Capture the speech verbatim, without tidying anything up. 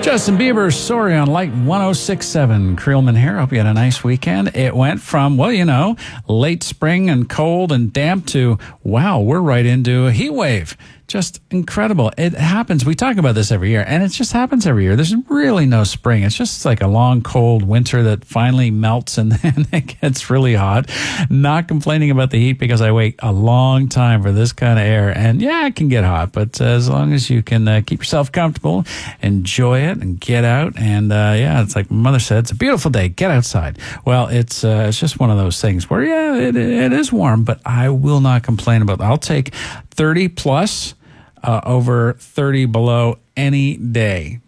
Justin Bieber, Sorry on Light one oh six point seven. Creelman here. Hope you had a nice weekend. It went from, well, you know, late spring and cold and damp to, wow, we're right into a heat wave. Just incredible. It happens. We talk about this every year, and it just happens every year. There's really no spring. It's just like a long, cold winter that finally melts, and then it gets really hot. Not complaining about the heat because I wait a long time for this kind of air. And yeah, it can get hot, but uh, as long as you can uh, keep yourself comfortable, enjoy it, and get out. And uh, yeah, it's like my mother said, it's a beautiful day. Get outside. Well, it's uh, it's just one of those things where, yeah, it, it is warm, but I will not complain about it. I'll take thirty plus uh, over thirty below any day.